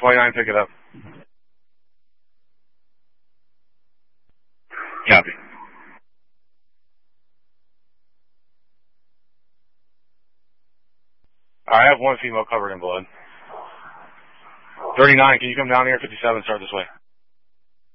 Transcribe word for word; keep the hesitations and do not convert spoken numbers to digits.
twenty-nine, pick it up. Copy. I have one female covered in blood. thirty-nine, can you come down here? fifty-seven, start this way.